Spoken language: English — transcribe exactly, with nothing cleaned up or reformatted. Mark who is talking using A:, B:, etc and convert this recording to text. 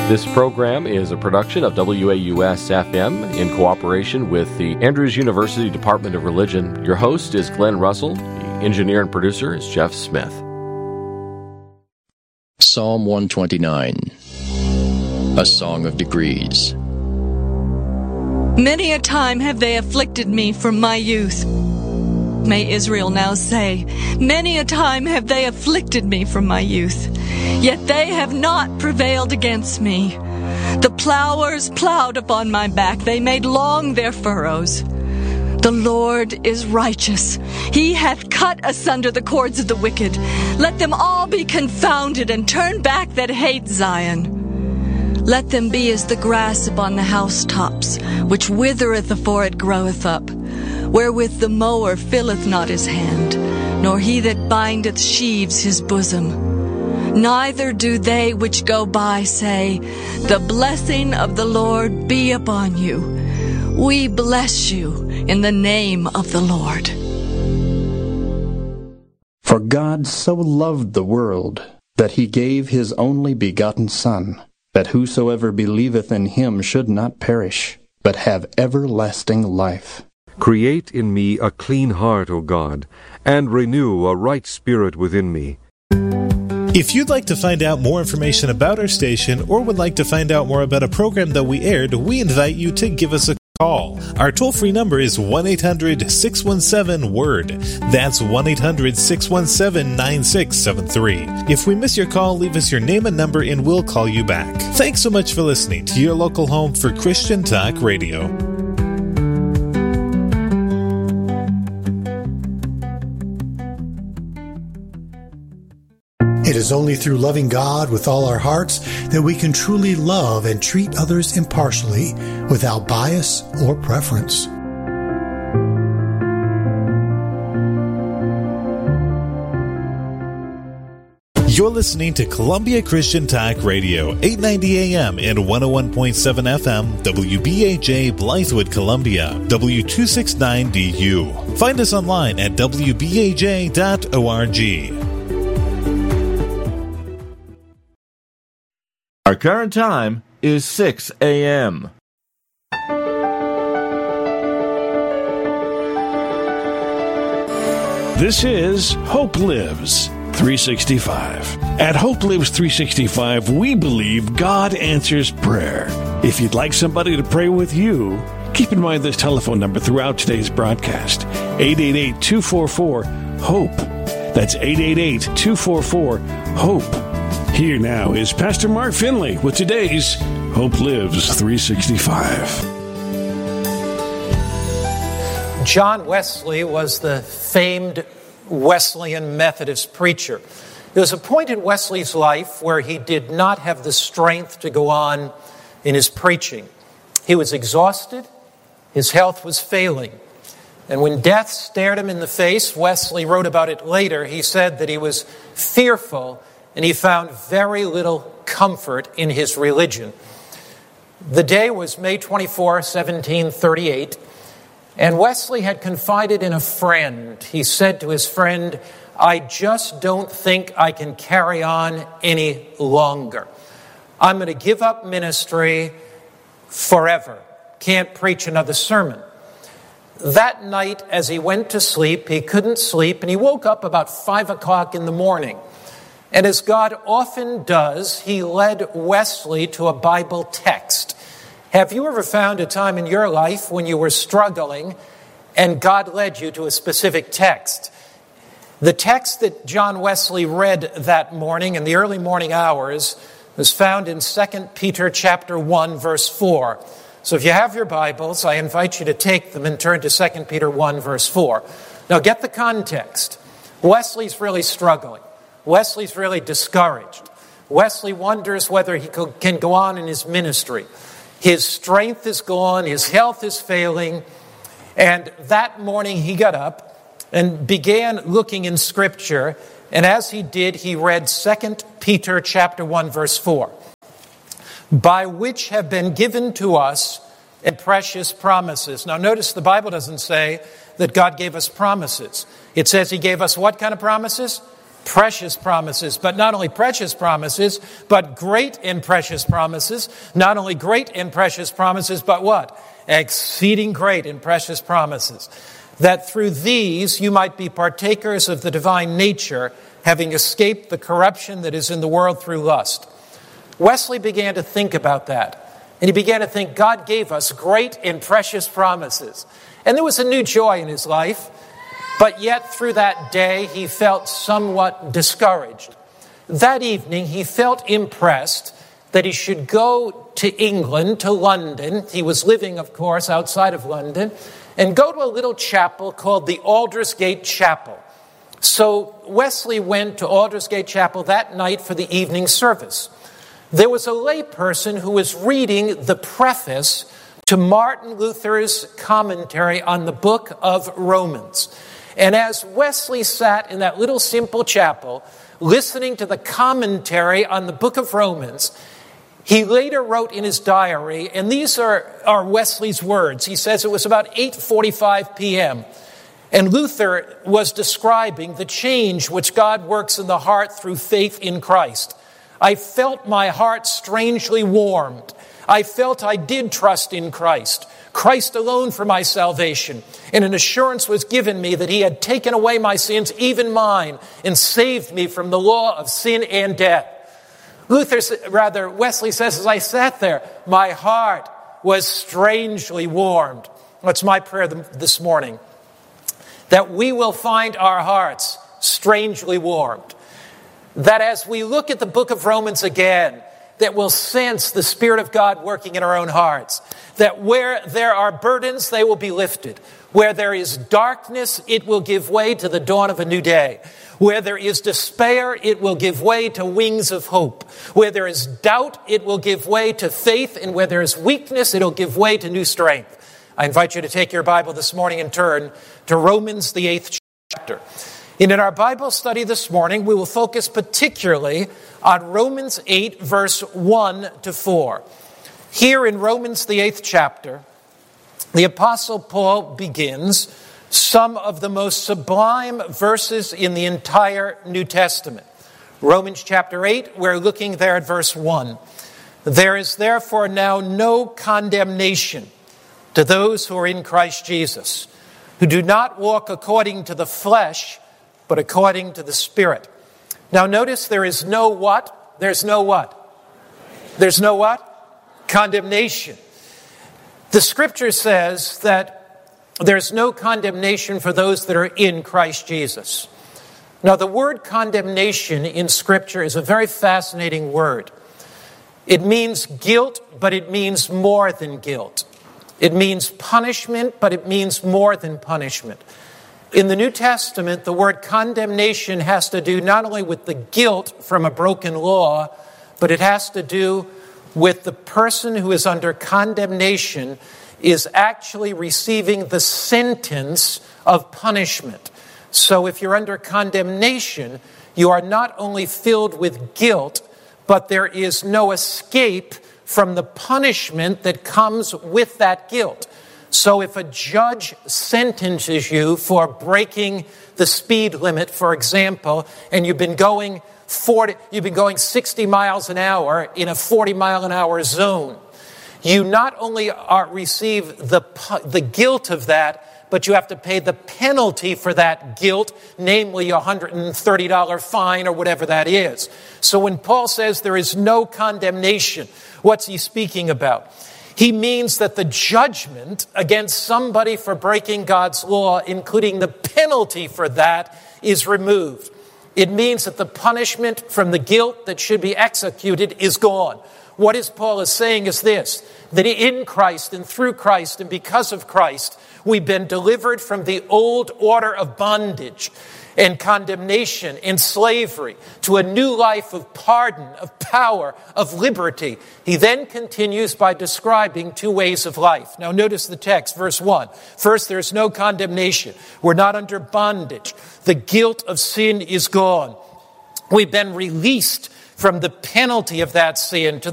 A: This program is a production of W A U S F M in cooperation with the Andrews University Department of Religion. Your host is Glenn Russell. The engineer and producer is Jeff Smith.
B: Psalm one twenty-nine, a song of degrees.
C: Many a time have they afflicted me from my youth. May Israel now say, many a time have they afflicted me from my youth, yet they have not prevailed against me. The plowers plowed upon my back, they made long their furrows. The Lord is righteous. He hath cut asunder the cords of the wicked. Let them all be confounded and turn back that hate Zion. Let them be as the grass upon the housetops, which withereth afore it groweth up, wherewith the mower filleth not his hand, nor he that bindeth sheaves his bosom. Neither do they which go by say, the blessing of the Lord be upon you. We bless you in the name of the Lord.
D: For God so loved the world, that he gave his only begotten Son, that whosoever believeth in him should not perish, but have everlasting life.
E: Create in me a clean heart, O God, and renew a right spirit within me.
F: If you'd like to find out more information about our station or would like to find out more about a program that we aired, we invite you to give us a call. Our toll-free number is one eight hundred six one seven word. That's one eight hundred six one seven nine six seven three. If we miss your call, leave us your name and number and we'll call you back. Thanks so much for listening to your local home for Christian Talk Radio.
G: It is only through loving God with all our hearts that we can truly love and treat others impartially without bias or preference.
F: You're listening to Columbia Christian Talk Radio, eight ninety A M and one oh one point seven F M, W B A J, Blythewood, Columbia, W two sixty-nine D U. Find us online at w b a j dot org.
H: Our current time is six A M
I: This is Hope Lives three sixty-five. At Hope Lives three sixty-five, we believe God answers prayer. If you'd like somebody to pray with you, keep in mind this telephone number throughout today's broadcast, eight eight eight, two four four, HOPE. That's eight eight eight, two four four, HOPE. Here now is Pastor Mark Finley with today's Hope Lives three sixty-five.
J: John Wesley was the famed Wesleyan Methodist preacher. There was a point in Wesley's life where he did not have the strength to go on in his preaching. He was exhausted. His health was failing. And when death stared him in the face, Wesley wrote about it later, he said that he was fearful and he found very little comfort in his religion. The day was May twenty-fourth, seventeen thirty-eight, and Wesley had confided in a friend. He said to his friend, I just don't think I can carry on any longer. I'm going to give up ministry forever. Can't preach another sermon. That night, as he went to sleep, he couldn't sleep, and he woke up about five o'clock in the morning. And as God often does, he led Wesley to a Bible text. Have you ever found a time in your life when you were struggling and God led you to a specific text? The text that John Wesley read that morning in the early morning hours was found in Second Peter chapter one, verse four. So if you have your Bibles, I invite you to take them and turn to Second Peter one, verse four. Now get the context. Wesley's really struggling. Wesley's really discouraged. Wesley wonders whether he can go on in his ministry. His strength is gone, his health is failing, and that morning he got up and began looking in Scripture, and as he did, he read Second Peter chapter one, verse four. By which have been given to us precious promises. Now notice the Bible doesn't say that God gave us promises. It says he gave us what kind of promises? Precious promises, but not only precious promises, but great and precious promises. Not only great and precious promises, but what? Exceeding great and precious promises. That through these you might be partakers of the divine nature, having escaped the corruption that is in the world through lust. Wesley began to think about that. And he began to think God gave us great and precious promises. And there was a new joy in his life. But yet through that day he felt somewhat discouraged. That evening he felt impressed that he should go to England, to London. He was living, of course, outside of London. And go to a little chapel called the Aldersgate Chapel. So Wesley went to Aldersgate Chapel that night for the evening service. There was a layperson who was reading the preface to Martin Luther's commentary on the book of Romans. And as Wesley sat in that little simple chapel, listening to the commentary on the book of Romans, he later wrote in his diary, and these are, are Wesley's words. He says it was about eight forty-five p.m., and Luther was describing the change which God works in the heart through faith in Christ. I felt my heart strangely warmed. I felt I did trust in Christ. Christ alone for my salvation. And an assurance was given me that he had taken away my sins, even mine, and saved me from the law of sin and death. Luther, rather, Wesley says, as I sat there, my heart was strangely warmed. That's my prayer this morning. That we will find our hearts strangely warmed. That as we look at the book of Romans again, that we'll sense the Spirit of God working in our own hearts. That where there are burdens, they will be lifted. Where there is darkness, it will give way to the dawn of a new day. Where there is despair, it will give way to wings of hope. Where there is doubt, it will give way to faith. And where there is weakness, it'll give way to new strength. I invite you to take your Bible this morning and turn to Romans, the eighth chapter. And in our Bible study this morning, we will focus particularly on Romans eight, verse one to four. Here in Romans, the eighth chapter, the Apostle Paul begins some of the most sublime verses in the entire New Testament. Romans chapter eight, we're looking there at verse one. There is therefore now no condemnation to those who are in Christ Jesus, who do not walk according to the flesh, but according to the Spirit. Now notice there is no what? There's no what? There's no what? Condemnation. The Scripture says that there's no condemnation for those that are in Christ Jesus. Now the word condemnation in Scripture is a very fascinating word. It means guilt, but it means more than guilt. It means punishment, but it means more than punishment. In the New Testament, the word condemnation has to do not only with the guilt from a broken law, but it has to do with the person who is under condemnation is actually receiving the sentence of punishment. So if you're under condemnation, you are not only filled with guilt, but there is no escape from the punishment that comes with that guilt. So if a judge sentences you for breaking the speed limit, for example, and you've been going forty, you've been going sixty miles an hour in a forty mile an hour zone, you not only are receive the the guilt of that, but you have to pay the penalty for that guilt, namely a one hundred thirty dollars fine or whatever that is. So when Paul says there is no condemnation, what's he speaking about? He means that the judgment against somebody for breaking God's law, including the penalty for that, is removed. It means that the punishment from the guilt that should be executed is gone. What is Paul is saying is this, that in Christ and through Christ and because of Christ, we've been delivered from the old order of bondage and condemnation and slavery to a new life of pardon, of power, of liberty. He then continues by describing two ways of life. Now notice the text, verse one. First, there's no condemnation. We're not under bondage. The guilt of sin is gone. We've been released from the penalty of that sin to